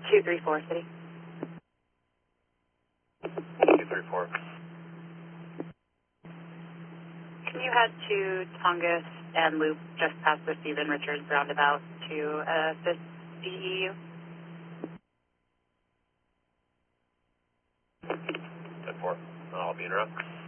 234 City. 234. Can you head to Tongass and loop just past the Stephen Richards roundabout to assist DEU? 10-4. I'll be in route.